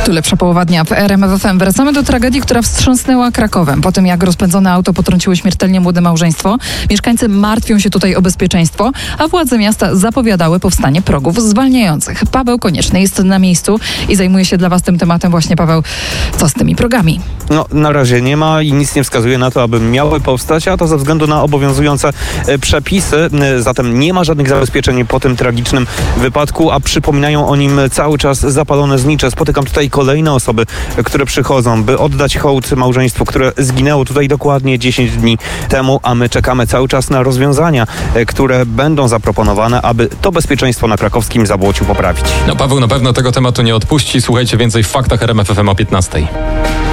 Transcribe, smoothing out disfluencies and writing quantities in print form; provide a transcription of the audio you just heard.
Tu lepsza połowa dnia w RMF FM. Wracamy do tragedii, która wstrząsnęła Krakowem. Po tym, jak rozpędzone auto potrąciło śmiertelnie młode małżeństwo, mieszkańcy martwią się tutaj o bezpieczeństwo, a władze miasta zapowiadały powstanie progów zwalniających. Paweł Konieczny jest na miejscu i zajmuje się dla was tym tematem. Właśnie, Paweł, co z tymi progami? No, na razie nie ma i nic nie wskazuje na to, aby miały powstać, a to ze względu na obowiązujące przepisy. Zatem nie ma żadnych zabezpieczeń po tym tragicznym wypadku, a przypominają o nim cały czas zapalone znicze. Spotykam tutaj kolejne osoby, które przychodzą, by oddać hołd małżeństwu, które zginęło tutaj dokładnie 10 dni temu, a my czekamy cały czas na rozwiązania, które będą zaproponowane, aby to bezpieczeństwo na krakowskim Zabłociu poprawić. No, Paweł na pewno tego tematu nie odpuści. Słuchajcie więcej w Faktach RMF FM o 15:00.